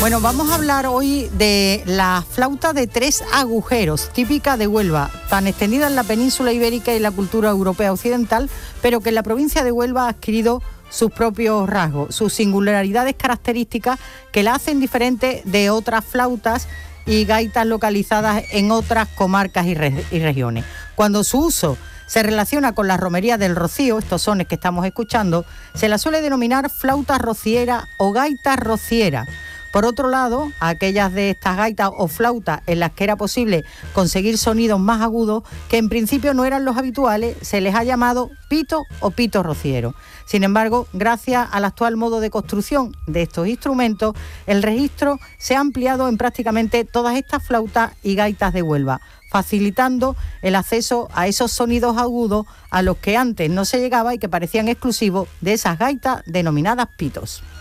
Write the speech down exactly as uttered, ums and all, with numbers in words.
Bueno, vamos a hablar hoy de la flauta de tres agujeros, típica de Huelva, tan extendida en la península ibérica y la cultura europea occidental, pero que en la provincia de Huelva ha adquirido sus propios rasgos, sus singularidades características que la hacen diferente de otras flautas y gaitas localizadas en otras comarcas y, re- y regiones. Cuando su uso se relaciona con la romería del Rocío, estos sones que estamos escuchando, se la suele denominar flauta rociera o gaita rociera. Por otro lado, a aquellas de estas gaitas o flautas en las que era posible conseguir sonidos más agudos, que en principio no eran los habituales, se les ha llamado pito o pito rociero. Sin embargo, gracias al actual modo de construcción de estos instrumentos, el registro se ha ampliado en prácticamente todas estas flautas y gaitas de Huelva, facilitando el acceso a esos sonidos agudos a los que antes no se llegaba y que parecían exclusivos de esas gaitas denominadas pitos.